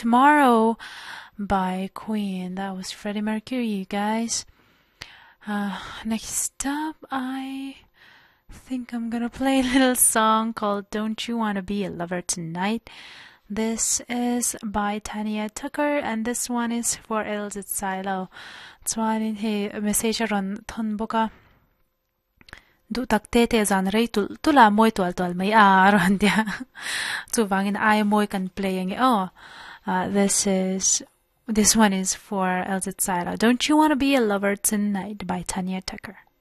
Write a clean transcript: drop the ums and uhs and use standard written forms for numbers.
Tomorrow by Queen. That was Freddie Mercury, you guys. Next up, I think I'm gonna play a little song called Don't You Wanna Be a Lover Tonight. This is by Tanya Tucker, and this one is for Elzit Silo. Chuanin he message ron thon boka du takte te zan rei tula moi tual mai a ron dia chu wangin ai moi kan playing this one is for Elzit Silo. Don't You Wanna Be a Lover Tonight by Tanya Tucker.